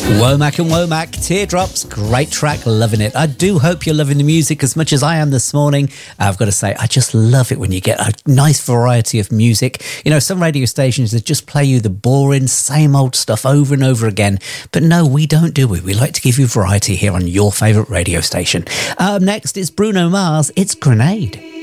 Womack and Womack, Teardrops, great track, loving it. I do hope you're loving the music as much as I am this morning. I've got to say, I just love it when you get a nice variety of music. You know, some radio stations that just play you the boring, same old stuff over and over again. But no, we don't, do we? We like to give you variety here on your favourite radio station. Next is Bruno Mars, it's Grenade.